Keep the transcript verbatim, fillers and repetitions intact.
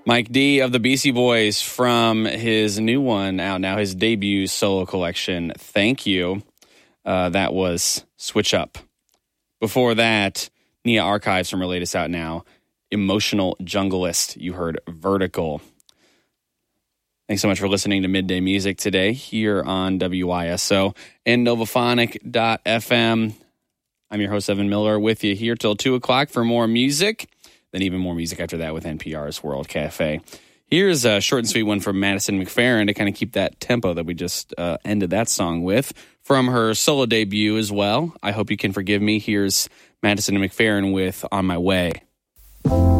Mike D of the Beastie Boys from his new one out now, his debut solo collection, Thank You. Uh, that was Switch Up. Before that, Nia Archives from her latest out now, Emotional Junglist. You heard Vertical. Thanks so much for listening to Midday Music today here on W I S O and Novophonic dot f m. I'm your host, Evan Miller, with you here till two o'clock for more music, then even more music after that with N P R's World Cafe. Here's a short and sweet one from Madison McFerrin to kind of keep that tempo that we just uh, ended that song with from her solo debut as well. I hope you can forgive me. Here's Madison McFerrin with On My Way.